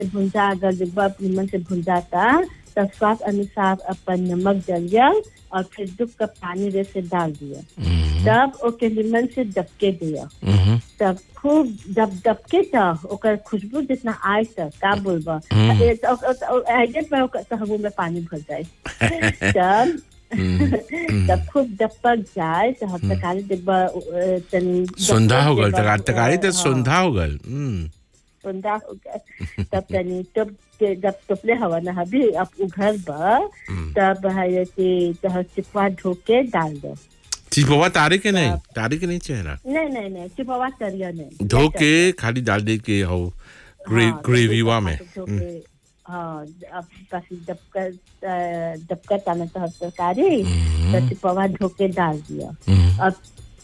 भुंजा अगर जब निमन से भुंजाता तब स्वाद अनुसार अपन नमक डालिए और फिर दूध का पानी जैसे डाल दिया तब ओके निमन से दबके दिया तब खूब जब दबके तब ओकर खुशबू जितना आए तक का बोलबा आगे पे तब में पानी भर जाए तब तब खूब दबक जाए तो हम तकारी डिब्बा तनी सुंधा हो गल तकारी तो सुंधा हो गल सुंधा हो गल तब तनी तब जब टोपले हवा ना अभी अब उघर बा तब है कि तब चिपवा ढोके डाल दो चिपवा तारे के नहीं चेहरा नहीं चिपवा तरिया नहीं धो के खाली डाल दे के हो ग्रेवी वा में हाँ अब काफी दबका ताना तो तरकारी तो चिपवा ढोके डाल दिया अब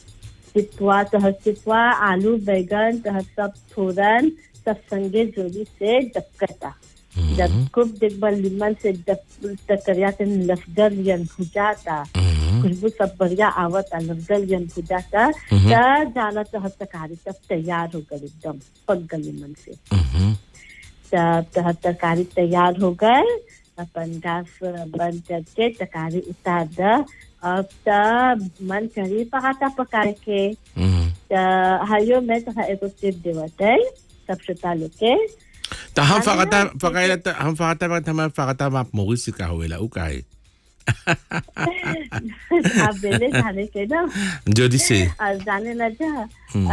चिपवा आलू बैगन तो सब फोरन सब संगे जोड़ी से दबकता जब खूब देखभाल लिमन से तकरिया से लफ्जर लियन भुजाता खुशबू सब बढ़िया आवता लफ्जर लियन भुजाता तब जाना तो तरकारी तब तैयार हो गई एकदम पक गई लिमन से तब तरकारी तैयार हो गए अपन गैस बंद करके तरकारी उतार द अब तब मन करी पकाता पकाए के हयो में तो एगो टिप देवत है सब श्रोता लोग के तो हम फकाता आप मोगी सिका होएला उ काहे आप बेले जाने के ना जोदी से जाने लगा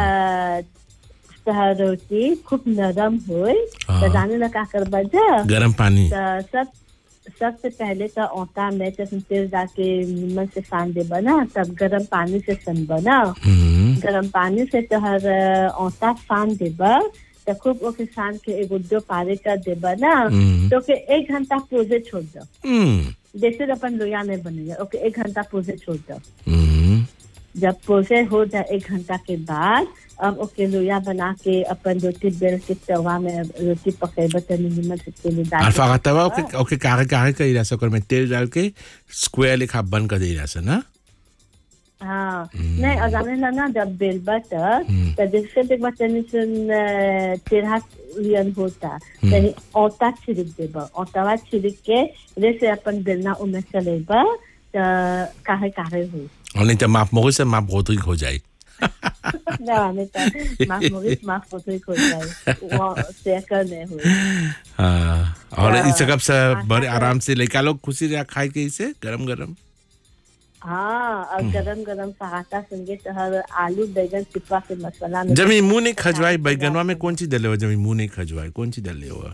रोटी खूब नरम होए तो जाने लगा कर बजा गरम पानी सबसे पहले तो ओटा में तेल डाल के नीमक से सान दे बना तब गरम पानी से सन बना गरम पानी से तो हर ओटा सान दे तो खूब ओके सान के एगो दो पारे का दे बना तो के 1 घंटा पोजे छोड़ दो जैसे अपन लोया नहीं बनेगा ओके 1 घंटा पोजे छोड़ दो जब पोजे हो जाए 1 घंटा के बाद अब ओके लोया बना के अपन रोटी बेल के तवा में रोटी पकाए तनी नीमक से तेल डाल अल्फा तवा ओके काहे कइला सकर में तेल डाल के स्क्वायर लिखा बन कर देला से ना हाँ नहीं अजाने ना जब बेलबा तो जैसे एक बार तनी सुन तेरह लियन होता तनी ओटा छिड़क देबा ओटावा छिड़क के जैसे अपन बेलना उमे चलेबा तो काहे हो और नहीं तो माफ मोगे से माफ बहुत हो जाए ना नहीं तो माफ मोगे माफ बहुत हो जाए वो सेकर नहीं हो हाँ और इस कब से बड़े आराम से लेकर लोग खुशी रहा खाए के इसे गरम गरम हाँ और गरम पकाता संगे तो हर आलू बैगन चिपवा के मसाला में जमी मुंह नहीं खजवाई बैगनवा में कौन सी डले हो जमी मुंह नहीं खजवाई कौन सी डले हो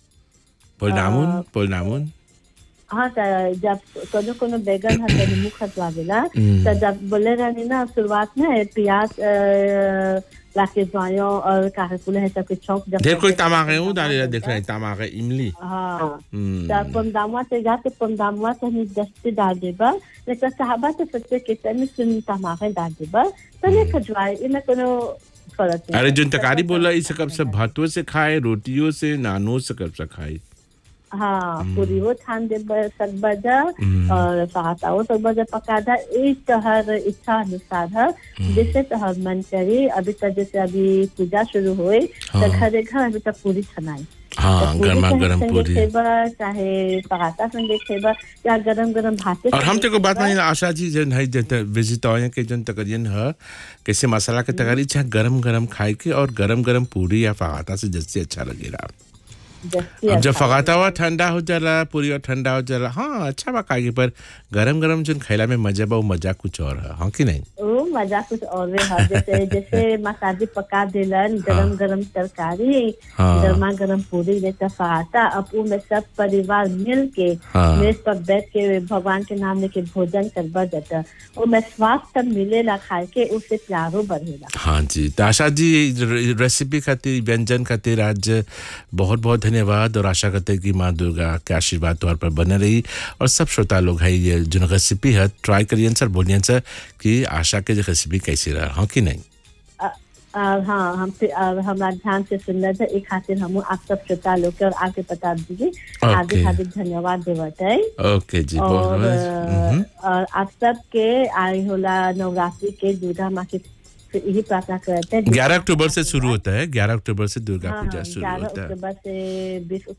पोलनामुन हाँ तो जब कोनो बैगन है तो मुंह खजवावेला तो जब बोले रहनी ना शुरुआत में प्याज लाके जायो और काहे कुले है सब के चौक जब देख कोई तमाके हूं डाले देख रहे तमाके इमली हां तब पंदामवा से जाते पंदामवा से नहीं दस्ते डाल देबा लेकिन साहबा तो सच्चे के तने सुन तमाके डाल देबा तने खजवाए इने कोनो फर्क नहीं अरे जो तकारी बोला इसे कब से भातों से खाए रोटियों से नानों से कब से खाए हाँ पूरी वो छान दे सकबजा और पकाता सकबजा पकाता इस तहर इच्छा अनुसार है जैसे तहर मन करे अभी तक जैसे अभी पूजा शुरू हुए तो घर अभी तक पूरी छनाई हाँ गरम पूरी चाहे पकाता संगे खेबा या गरम भाते और हम तो को बात नहीं आशा जी जन है जते वेजिटेरियन के जन तकरियन है कैसे मसाला के तकारी चाहे गरम खाए के और गरम पूरी या पकाता से जैसे अच्छा लगेगा अब जब फगाता हुआ ठंडा हो जाला पूरी और ठंडा हो जाला हाँ अच्छा बा खाएगी पर गरम जन खैला में मजा बा मजा कुछ और है हाँ कि नहीं ओ मजा कुछ और है जैसे मसाले पका देलन गरम तरकारी गरम पूरी जैसा फगाता अब वो में सब परिवार मिल के मेज पर बैठ के भगवान के नाम लेके भोजन करवा जाता वो में स्वास्थ्य मिलेला खाए के उससे प्यारो बढ़ेला हाँ जी तो आशा जी रेसिपी खातिर व्यंजन खातिर आज बहुत धन्यवाद और आशा करते हैं कि माँ दुर्गा के आशीर्वाद तौर पर बने रही और सब श्रोता लोग है ये जो रेसिपी है ट्राई करिए सर बोलिए सर कि आशा के रेसिपी कैसी रहा हाँ कि नहीं हाँ हमारा ध्यान से सुनना था एक खातिर हम आप सब श्रोता लोग के और आगे बता दीजिए आगे हार्दिक धन्यवाद देवत है ओके जी और आप सब के आए होला नवरात्रि के दुर्गा माँ के फिर यही प्रार्थना करते हैं 11 अक्टूबर से शुरू होता है, 11 अक्टूबर से दुर्गा हाँ पूजा हाँ शुरू 11 होता है। अक्टूबर से 20